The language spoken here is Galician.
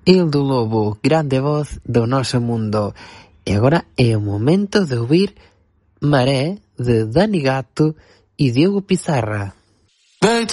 El do Lobo, grande voz do noso mundo. E agora é o momento de ouvir Maré, de Dani Gatto e Diogo Pizarra.